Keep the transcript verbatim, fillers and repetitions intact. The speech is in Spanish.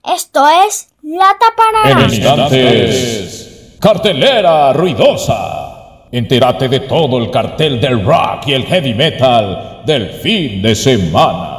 Esto es La Taparada. En instantes, cartelera ruidosa. Entérate de todo el cartel del rock y el heavy metal del fin de semana.